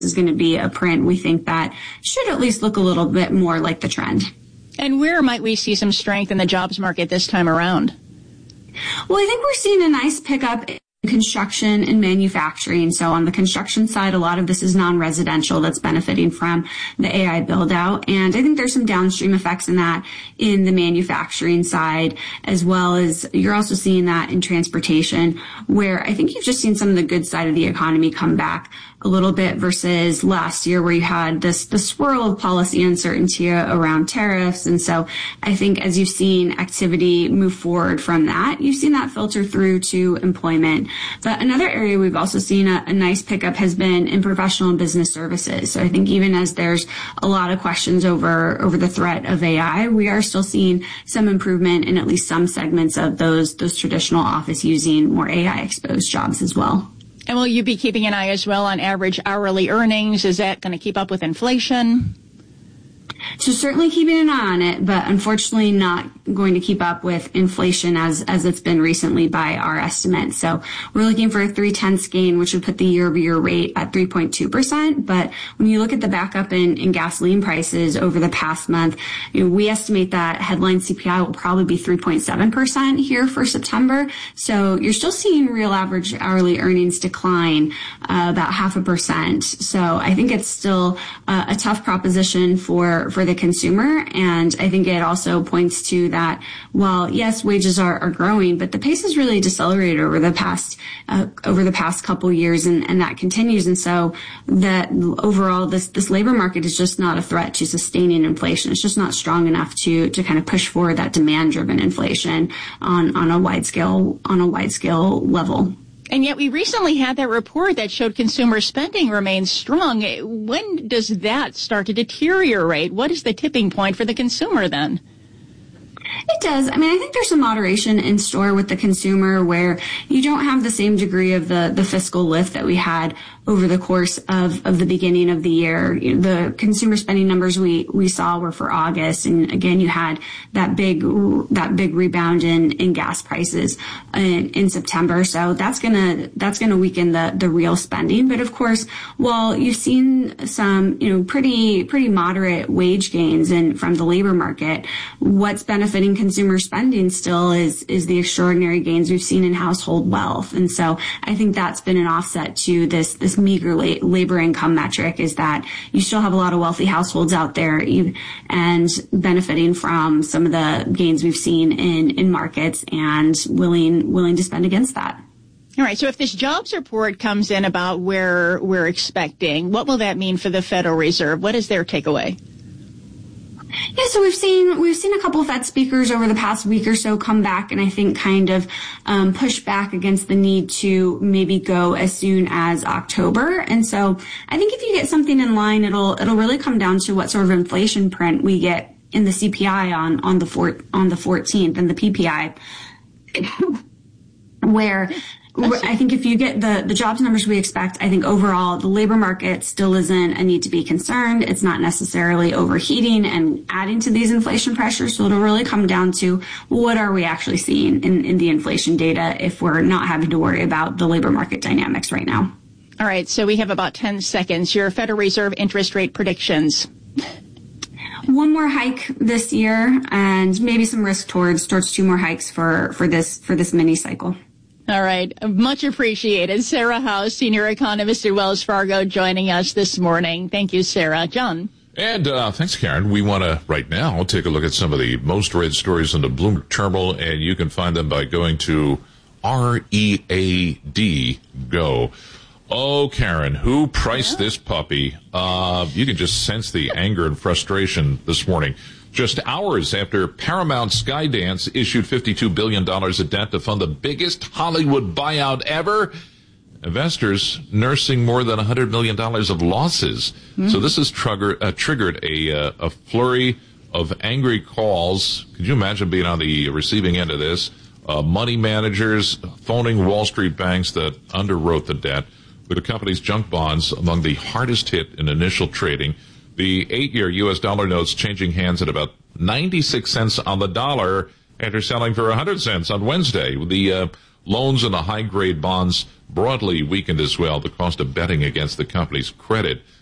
is going to be a print we think that should at least look a little bit more like the trend. And where might we see some strength in the jobs market this time around? Well, I think we're seeing a nice pickup in construction and manufacturing. So on the construction side, a lot of this is non-residential that's benefiting from the AI build out. And I think there's some downstream effects in that in the manufacturing side, as well as you're also seeing that in transportation, where I think you've just seen some of the good side of the economy come back a little bit versus last year where you had the swirl of policy uncertainty around tariffs. And so I think as you've seen activity move forward from that, you've seen that filter through to employment. But another area we've also seen a nice pickup has been in professional and business services. So I think even as there's a lot of questions over the threat of AI, we are still seeing some improvement in at least some segments of those traditional office using more AI exposed jobs as well. And will you be keeping an eye as well on average hourly earnings? Is that going to keep up with inflation? So certainly keeping an eye on it, but unfortunately not going to keep up with inflation as it's been recently by our estimate. So we're looking for a 0.3 gain, which would put the year-over-year rate at 3.2%. But when you look at the backup in gasoline prices over the past month, we estimate that headline CPI will probably be 3.7% here for September. So you're still seeing real average hourly earnings decline about 0.5%. So I think it's still a tough proposition for the consumer. And I think it also points to that while, yes, wages are growing, but the pace has really decelerated over the past couple years, and that continues. And so that overall, this labor market is just not a threat to sustaining inflation. It's just not strong enough to kind of push forward that demand-driven inflation on a wide scale level. And yet we recently had that report that showed consumer spending remains strong. When does that start to deteriorate? What is the tipping point for the consumer then? It does. I mean, I think there's some moderation in store with the consumer where you don't have the same degree of the fiscal lift that we had over the course of the beginning of the year. The consumer spending numbers we saw were for August. And again, you had that big rebound in gas prices in September. So that's going to weaken the real spending. But of course, while you've seen some, pretty moderate wage gains from the labor market, what's benefiting consumer spending still is the extraordinary gains we've seen in household wealth. And so I think that's been an offset to this meager labor income metric, is that you still have a lot of wealthy households out there and benefiting from some of the gains we've seen in markets and willing to spend against that. All right. So if this jobs report comes in about where we're expecting, what will that mean for the Federal Reserve? What is their takeaway? Yeah, so we've seen a couple of Fed speakers over the past week or so come back and I think kind of push back against the need to maybe go as soon as October. And so I think if you get something in line, it'll really come down to what sort of inflation print we get in the CPI on the 14th and the PPI, where I think if you get the jobs numbers we expect, I think overall the labor market still isn't a need to be concerned. It's not necessarily overheating and adding to these inflation pressures. So it'll really come down to what are we actually seeing in the inflation data if we're not having to worry about the labor market dynamics right now. All right. So we have about 10 seconds. Your Federal Reserve interest rate predictions. One more hike this year and maybe some risk towards 2 more hikes for this mini cycle. All right. Much appreciated. Sarah House, senior economist at Wells Fargo, joining us this morning. Thank you, Sarah. John. And thanks, Karen. We want to, right now, take a look at some of the most read stories in the Bloomberg Terminal, and you can find them by going to READ Go. Oh, Karen, who priced this puppy? You can just sense the anger and frustration this morning. Just hours after Paramount Skydance issued $52 billion of debt to fund the biggest Hollywood buyout ever, investors nursing more than $100 million of losses. So this has triggered a flurry of angry calls. Could you imagine being on the receiving end of this? Money managers phoning Wall Street banks that underwrote the debt, with the company's junk bonds among the hardest hit in initial trading. The 8-year U.S. dollar notes changing hands at about 96 cents on the dollar after selling for 100 cents on Wednesday. The Loans and the high-grade bonds broadly weakened as well. The cost of betting against the company's credit